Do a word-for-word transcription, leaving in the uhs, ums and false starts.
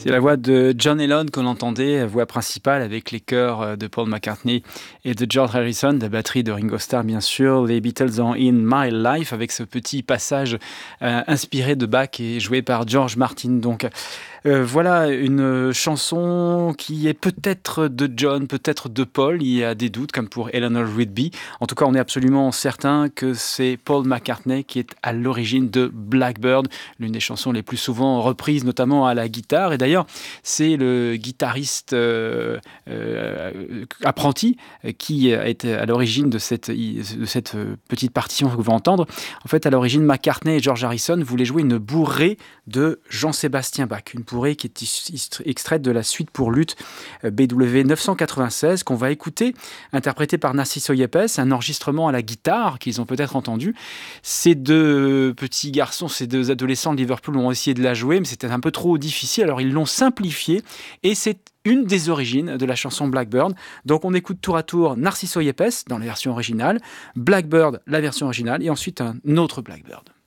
C'est la voix de John Lennon qu'on entendait, voix principale avec les chœurs de Paul McCartney et de George Harrison, la batterie de Ringo Starr bien sûr, les Beatles en In My Life avec ce petit passage euh, inspiré de Bach et joué par George Martin. Donc euh, voilà une chanson qui est peut-être de John, peut-être de Paul, il y a des doutes comme pour Eleanor Rigby. En tout cas on est absolument certain que c'est Paul McCartney qui est à l'origine de Blackbird, l'une des chansons les plus souvent reprises notamment à la guitare. Et d'ailleurs, c'est le guitariste euh, euh, apprenti qui est à l'origine de cette, de cette petite partition que vous pouvez entendre. En fait, à l'origine, McCartney et George Harrison voulaient jouer une bourrée de Jean-Sébastien Bach, une bourrée qui est extraite de la suite pour luth B W neuf cent quatre-vingt-seize qu'on va écouter, interprétée par Narciso Yepes, un enregistrement à la guitare qu'ils ont peut-être entendu. Ces deux petits garçons, ces deux adolescents de Liverpool ont essayé de la jouer, mais c'était un peu trop difficile, alors ils l'ont simplifié et c'est une des origines de la chanson Blackbird. Donc on écoute tour à tour Narciso Yepes dans la version originale, Blackbird, la version originale, et ensuite un autre Blackbird.